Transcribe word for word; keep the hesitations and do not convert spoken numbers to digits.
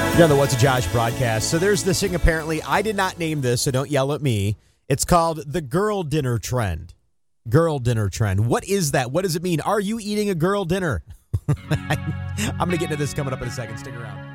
You're on the What's a Josh broadcast. So there's this thing, apparently, I did not name this, so don't yell at me. It's called the girl dinner trend. Girl dinner trend. What is that? What does it mean? Are you eating a girl dinner? I'm going to get into this coming up in a second. Stick around.